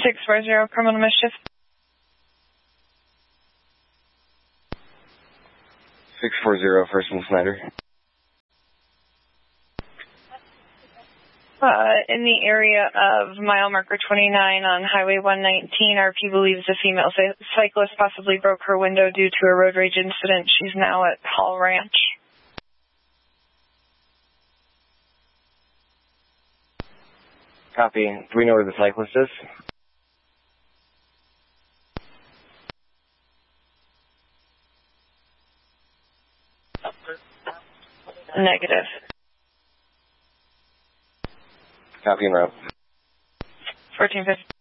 640, criminal mischief. 640, First and Snyder. In the area of mile marker 29 on Highway 119, RP believes a female cyclist possibly broke her window due to a road rage incident. She's now at Hall Ranch. Copy. Do we know where the cyclist is? Negative. Copy and route. 1450.